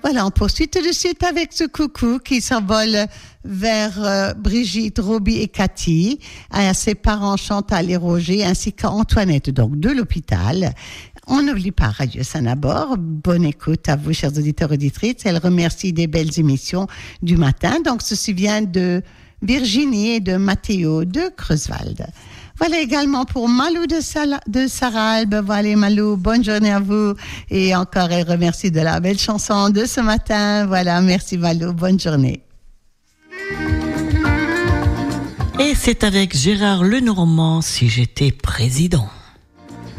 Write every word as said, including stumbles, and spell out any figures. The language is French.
Voilà, on poursuit tout de suite avec ce coucou qui s'envole vers euh, Brigitte, Roby et Cathy, à ses parents Chantal et Roger, ainsi qu'à Antoinette, donc de l'hôpital. On n'oublie pas Radio Sanabor. Bonne écoute à vous, chers auditeurs et auditrices. Elle remercie des belles émissions du matin. Donc, ceci vient de Virginie et de Mathéo de Creuswald. Voilà également pour Malou de, Sala, de Saralbe. Voilà Malou, bonne journée à vous. Et encore, elle remercie de la belle chanson de ce matin. Voilà, merci Malou, bonne journée. Et c'est avec Gérard Lenormand, Si j'étais président.